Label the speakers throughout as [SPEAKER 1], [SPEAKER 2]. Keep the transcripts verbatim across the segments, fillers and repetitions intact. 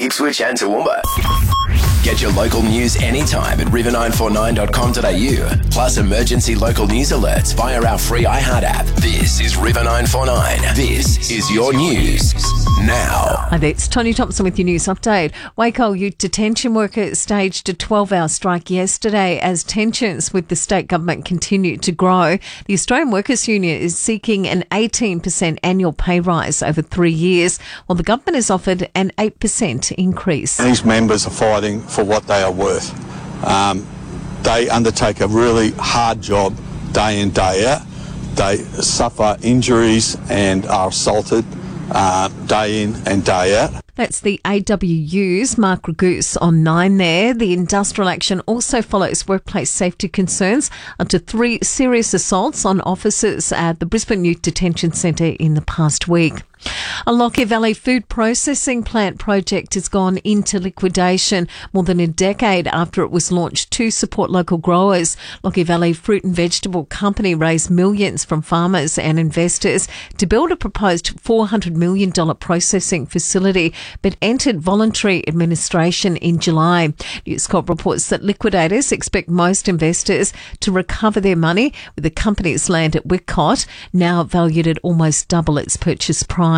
[SPEAKER 1] Ipswich and Toowoomba. Get your local news anytime at river nine four nine dot com dot a u. Plus emergency local news alerts via our free iHeart app. This is River nine four nine. This is your news now.
[SPEAKER 2] Hi there, it's Tony Thompson with your news update. Waco youth detention workers staged a twelve-hour strike yesterday as tensions with the state government continue to grow. The Australian Workers Union is seeking an eighteen percent annual pay rise over three years, while the government has offered an eight percent increase.
[SPEAKER 3] These members are fighting for what they are worth. Um, they undertake a really hard job day in, day out. They suffer injuries and are assaulted uh, day in and day out.
[SPEAKER 2] That's the A W U's Mark Ragoose on Nine there. The industrial action also follows workplace safety concerns after three serious assaults on officers at the Brisbane Youth Detention Centre in the past week. A Lockyer Valley food processing plant project has gone into liquidation more than a decade after it was launched to support local growers. Lockyer Valley Fruit and Vegetable Company raised millions from farmers and investors to build a proposed four hundred million dollars processing facility, but entered voluntary administration in July. News Corp reports that liquidators expect most investors to recover their money, with the company's land at Wickcott now valued at almost double its purchase price.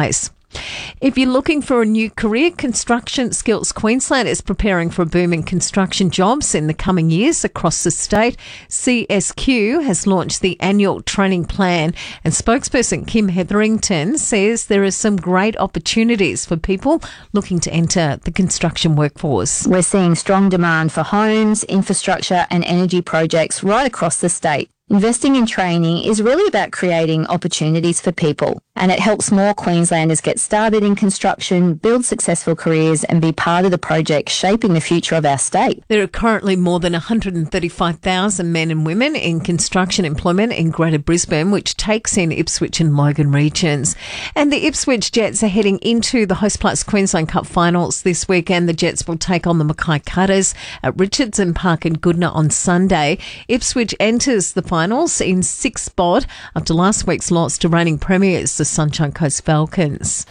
[SPEAKER 2] If you're looking for a new career, Construction Skills Queensland is preparing for a boom in construction jobs in the coming years across the state. C S Q has launched the annual training plan, and spokesperson Kim Hetherington says there are some great opportunities for people looking to enter the construction workforce.
[SPEAKER 4] We're seeing strong demand for homes, infrastructure and energy projects right across the state. Investing in training is really about creating opportunities for people, and it helps more Queenslanders get started in construction, build successful careers and be part of the project shaping the future of our state.
[SPEAKER 2] There are currently more than one hundred thirty-five thousand men and women in construction employment in Greater Brisbane, which takes in Ipswich and Logan regions. And the Ipswich Jets are heading into the Hostplus Queensland Cup finals this weekend. The Jets will take on the Mackay Cutters at Richardson Park in Goodna on Sunday. Ipswich enters the finals Finals in sixth spot after last week's loss to reigning premiers, the Sunshine Coast Falcons.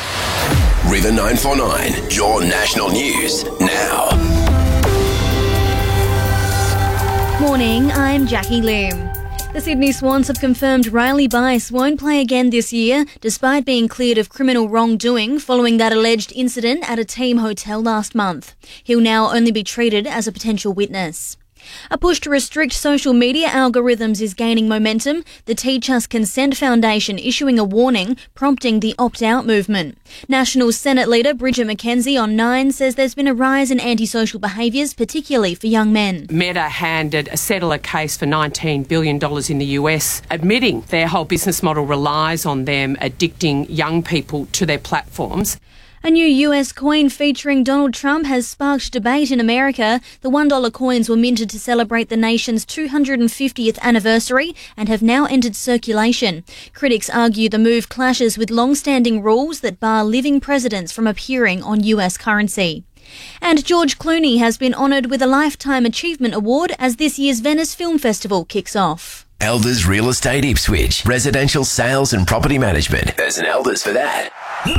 [SPEAKER 1] River nine four nine, your national news now.
[SPEAKER 5] Morning, I'm Jackie Lim. The Sydney Swans have confirmed Riley Bice won't play again this year, despite being cleared of criminal wrongdoing following that alleged incident at a team hotel last month. He'll now only be treated as a potential witness. A push to restrict social media algorithms is gaining momentum, the Teach Us Consent Foundation issuing a warning prompting the opt-out movement. National Senate leader Bridget McKenzie on Nine says there's been a rise in antisocial behaviours, particularly for young men.
[SPEAKER 6] Meta handed a settler case for nineteen billion dollars in the U S, admitting their whole business model relies on them addicting young people to their platforms.
[SPEAKER 5] A new U S coin featuring Donald Trump has sparked debate in America. The one dollar coins were minted to celebrate the nation's two hundred fiftieth anniversary and have now entered circulation. Critics argue the move clashes with long-standing rules that bar living presidents from appearing on U S currency. And George Clooney has been honoured with a Lifetime Achievement Award as this year's Venice Film Festival kicks off.
[SPEAKER 1] Elders Real Estate Ipswich, residential sales and property management. There's an Elders for that.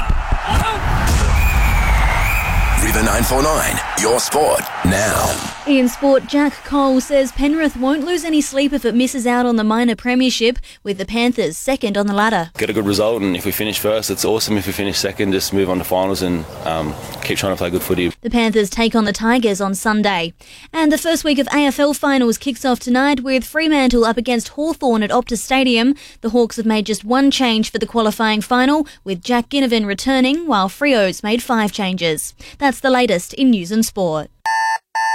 [SPEAKER 1] River nine four nine, your sport now.
[SPEAKER 5] In sport, Jack Cole says Penrith won't lose any sleep if it misses out on the minor premiership, with the Panthers second on the ladder.
[SPEAKER 7] Get a good result, and if we finish first, it's awesome. If we finish second, just move on to finals and um, keep trying to play good footy.
[SPEAKER 5] The Panthers take on the Tigers on Sunday. And the first week of A F L finals kicks off tonight with Fremantle up against Hawthorn at Optus Stadium. The Hawks have made just one change for the qualifying final, with Jack Ginnivan returning, while Freo's made five changes. That's the latest in news and sport.